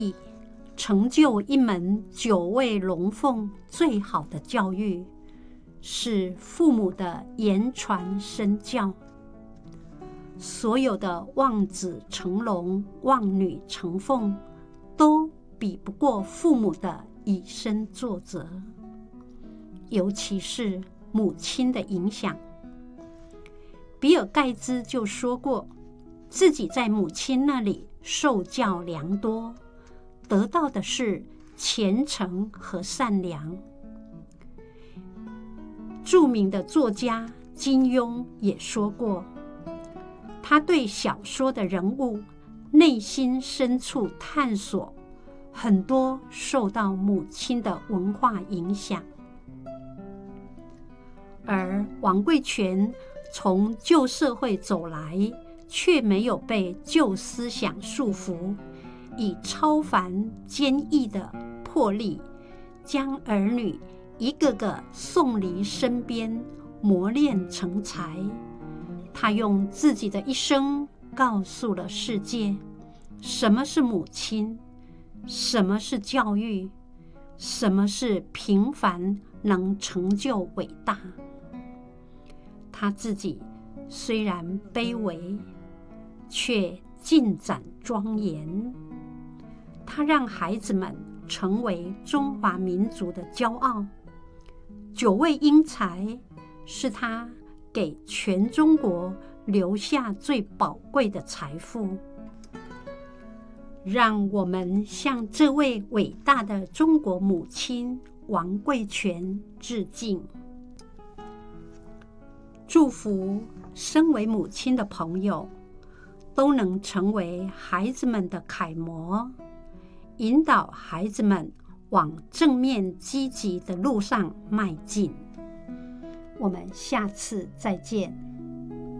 成就一门久未龙凤最好的教育，是父母的言传身教。所有的望子成龙、望女成凤，都比不过父母的以身作则，尤其是母亲的影响。比尔盖茨就说过，自己在母亲那里受教良多，得到的是虔诚和善良。著名的作家金庸也说过，他对小说的人物内心深处探索，很多受到母亲的文化影响。而王贵全从旧社会走来，却没有被旧思想束缚，以超凡坚毅的魄力，将儿女一个个送离身边，磨练成才。他用自己的一生告诉了世界，什么是母亲，什么是教育，什么是平凡能成就伟大。他自己虽然卑微，却尽展庄严。他让孩子们成为中华民族的骄傲。9位英才是他给全中国留下最宝贵的财富。让我们向这位伟大的中国母亲王贵全致敬。祝福身为母亲的朋友都能成为孩子们的楷模，引导孩子们往正面积极的路上迈进。我们下次再见。